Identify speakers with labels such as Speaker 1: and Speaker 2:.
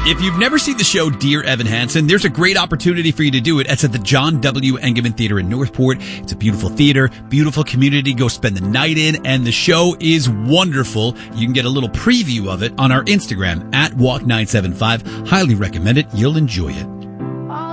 Speaker 1: If you've never seen the show Dear Evan Hansen, there's a great opportunity for you to do it. It's at the John W. Engelman Theater in Northport. It's a beautiful theater, beautiful community. Go spend the night in, and the show is wonderful. You can get a little preview of it on our Instagram at Walk975. Highly recommend it. You'll enjoy it.